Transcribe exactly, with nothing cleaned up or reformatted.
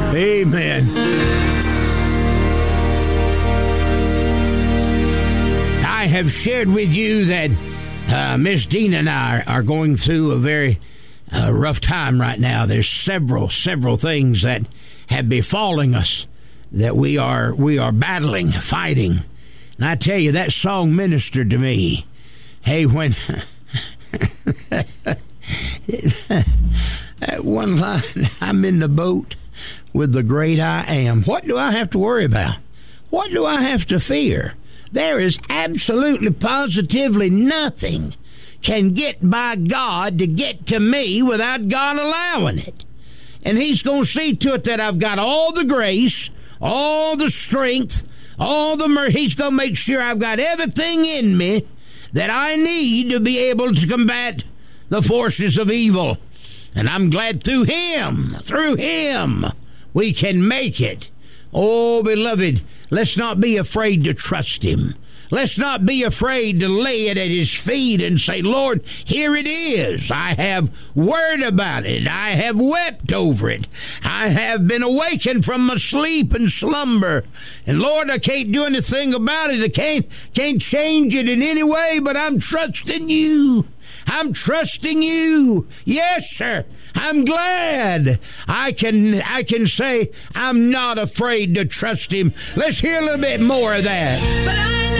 Amen. I have shared with you that uh, Miss Dina and I are going through a very uh, rough time right now. There's several, several things that have befallen us that we are we are battling, fighting. And I tell you, that song ministered to me. Hey, when that one line, I'm in the boat with the great I am. What do I have to worry about? What do I have to fear? There is absolutely, positively nothing can get by God to get to me without God allowing it. And he's going to see to it that I've got all the grace, all the strength, all the mercy. He's going to make sure I've got everything in me that I need to be able to combat the forces of evil. And I'm glad through him, through him, we can make it. Oh, beloved, let's not be afraid to trust him. Let's not be afraid to lay it at his feet and say, Lord, here it is. I have worried about it. I have wept over it. I have been awakened from my sleep and slumber. And Lord, I can't do anything about it. I can't, can't change it in any way, but I'm trusting you. I'm trusting you. Yes, sir. I'm glad I can I can say I'm not afraid to trust him. Let's hear a little bit more of that. But I